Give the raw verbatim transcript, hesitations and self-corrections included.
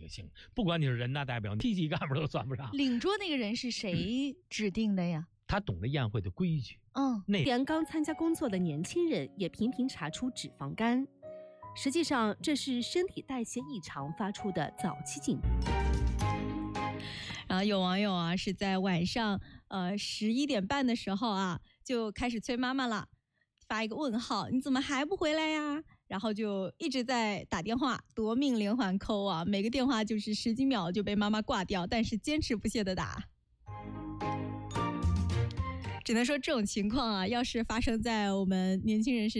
行，不管你是人大代表、梯级干部都算不上。 领桌那个人是谁指定的呀？ 他懂得宴会的规矩。 嗯， 那连刚参加工作的年轻人也频频查出脂肪肝，实际上这是身体代谢异常发出的早期警报。 然后有网友啊是在晚上呃十一点半的时候啊就开始催妈妈了，发一个问号，你怎么还不回来呀？然后就一直在打电话，夺命连环扣啊，每个电话就是十几秒就被妈妈挂掉，但是坚持不懈的打。只能说这种情况啊，要是发生在我们年轻人身上